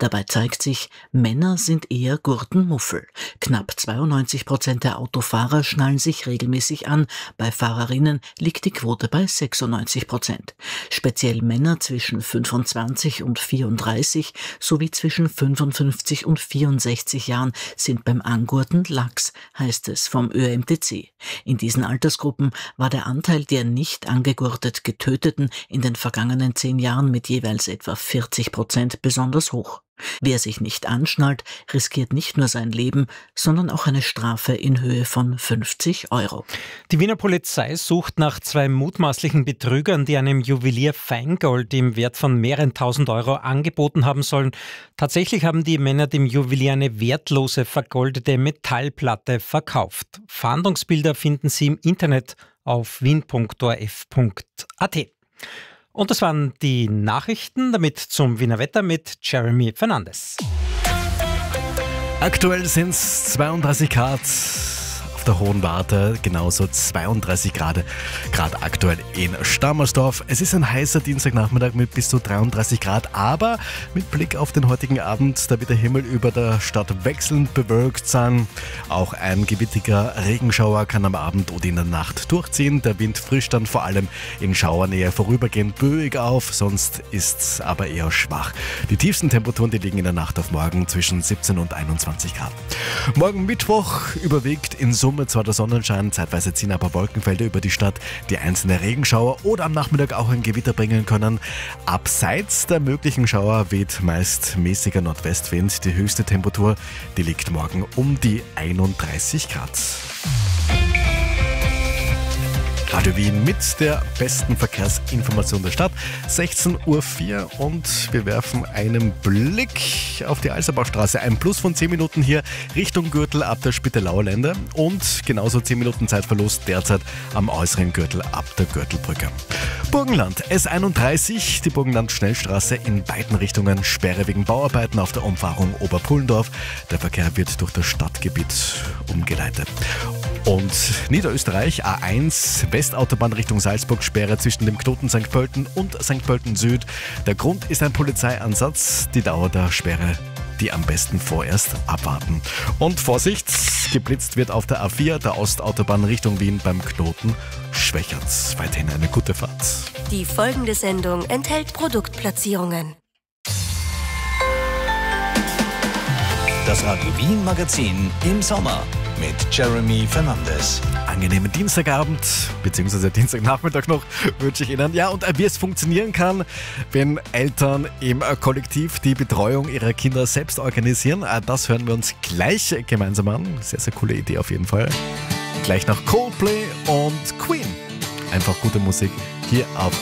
Dabei zeigt sich, Männer sind eher Gurtenmuffel. Knapp 92% der Autofahrer schnallen sich regelmäßig an. Bei Fahrerinnen liegt die Quote bei 96%. Speziell Männer zwischen 25 und 34 sowie zwischen 55 und 64 Jahren sind beim Angurten lax, heißt es vom ÖMTC. In diesen Altersgruppen war der Anteil der nicht angegurtet Getöteten in den vergangenen 10 Jahren mit jeweils etwa 40% besonders hoch. Wer sich nicht anschnallt, riskiert nicht nur sein Leben, sondern auch eine Strafe in Höhe von 50 Euro. Die Wiener Polizei sucht nach 2 mutmaßlichen Betrügern, die einem Juwelier Feingold im Wert von mehreren tausend Euro angeboten haben sollen. Tatsächlich haben die Männer dem Juwelier eine wertlose, vergoldete Metallplatte verkauft. Fahndungsbilder finden Sie im Internet auf wien.orf.at. Und das waren die Nachrichten, damit zum Wiener Wetter mit Jeremy Fernandes. Aktuell sind es 32 Grad auf der Hohen Warte, genauso 32 Grad aktuell in Stammersdorf. Es ist ein heißer Dienstagnachmittag mit bis zu 33 Grad, aber mit Blick auf den heutigen Abend, da wird der Himmel über der Stadt wechselnd bewölkt sein. Auch ein gewittiger Regenschauer kann am Abend oder in der Nacht durchziehen. Der Wind frischt dann vor allem in Schauernähe vorübergehend böig auf, sonst ist es aber eher schwach. Die tiefsten Temperaturen, die liegen in der Nacht auf morgen zwischen 17 und 21 Grad. Morgen Mittwoch überwiegt in Summe zwar der Sonnenschein, zeitweise ziehen aber Wolkenfelder über die Stadt, die einzelne Regenschauer oder am Nachmittag auch ein Gewitter bringen können. Abseits der möglichen Schauer weht meist mäßiger Nordwestwind. Die höchste Temperatur, die liegt morgen um die 31 Grad. Radio Wien mit der besten Verkehrsinformation der Stadt. 16.04 Uhr und wir werfen einen Blick auf die Alserbachstraße. Ein Plus von 10 Minuten hier Richtung Gürtel ab der Spittelauer Lände und genauso 10 Minuten Zeitverlust derzeit am äußeren Gürtel ab der Gürtelbrücke. Burgenland S31, die Burgenland-Schnellstraße in beiden Richtungen. Sperre wegen Bauarbeiten auf der Umfahrung Oberpullendorf. Der Verkehr wird durch das Stadtgebiet umgeleitet. Und Niederösterreich A1 Westautobahn Richtung Salzburg, Sperre zwischen dem Knoten St. Pölten und St. Pölten Süd. Der Grund ist ein Polizeieinsatz. Die Dauer der Sperre, die am besten vorerst abwarten. Und Vorsicht, geblitzt wird auf der A4, der Ostautobahn Richtung Wien beim Knoten Schwächerts. Weiterhin eine gute Fahrt. Die folgende Sendung enthält Produktplatzierungen. Das Radio Wien Magazin im Sommer mit Jeremy Fernandes. Angenehmen Dienstagabend bzw. Dienstagnachmittag noch wünsche ich Ihnen. Ja, und wie es funktionieren kann, wenn Eltern im Kollektiv die Betreuung ihrer Kinder selbst organisieren, das hören wir uns gleich gemeinsam an. Sehr, sehr coole Idee auf jeden Fall. Gleich nach Coldplay und Queen. Einfach gute Musik hier auf